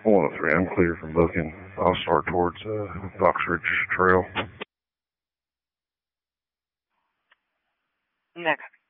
103, I'm clear from booking. I'll start towards Fox Ridge Trail. Next.